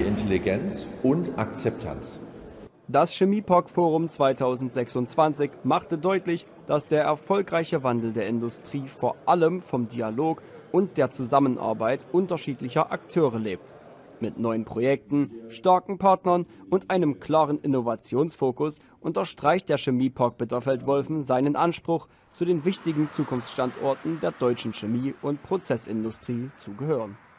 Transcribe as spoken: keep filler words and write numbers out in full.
Intelligenz und Akzeptanz. Das Chemie-P O C-Forum zweitausendsechsundzwanzig machte deutlich, dass der erfolgreiche Wandel der Industrie vor allem vom Dialog und der Zusammenarbeit unterschiedlicher Akteure lebt. Mit neuen Projekten, starken Partnern und einem klaren Innovationsfokus unterstreicht der Chemie-P O C Bitterfeld-Wolfen seinen Anspruch, zu den wichtigen Zukunftsstandorten der deutschen Chemie- und Prozessindustrie zu gehören.